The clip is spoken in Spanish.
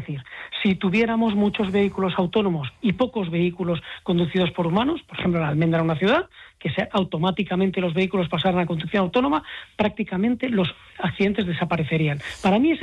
decir, si tuviéramos muchos vehículos autónomos y pocos vehículos conducidos por humanos, por ejemplo, en Almendra, una ciudad, que automáticamente los vehículos pasaran a conducción autónoma, prácticamente los accidentes desaparecerían. Para mí ese